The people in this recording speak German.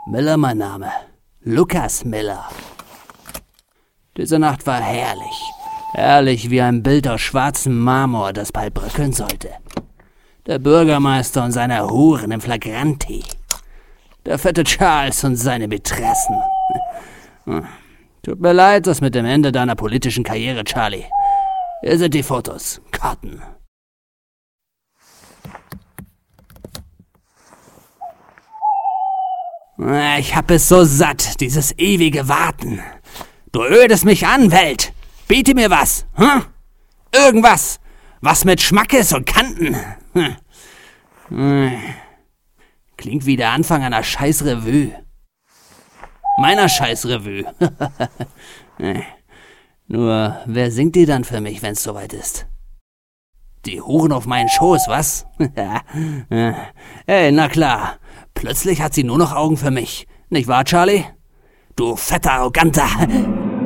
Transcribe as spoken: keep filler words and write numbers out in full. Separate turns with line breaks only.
Miller mein Name. Lukas Miller. Diese Nacht war herrlich. Herrlich wie ein Bild aus schwarzem Marmor, das bald bröckeln sollte. Der Bürgermeister und seine Huren im Flagranti. Der fette Charles und seine Mätressen. Tut mir leid, das mit dem Ende deiner politischen Karriere, Charlie. Hier sind die Fotos. Karten. Ich hab es so satt, dieses ewige Warten. Du ödest mich an, Welt. Biete mir was, hm? Irgendwas. Was mit Schmackes und Kanten. Hm. Klingt wie der Anfang einer Scheißrevue. Meiner Scheißrevue. Nur, wer singt die dann für mich, wenn's soweit ist? Die Huren auf meinen Schoß, was? Hey, na klar. Plötzlich hat sie nur noch Augen für mich. Nicht wahr, Charlie? Du fetter, arroganter...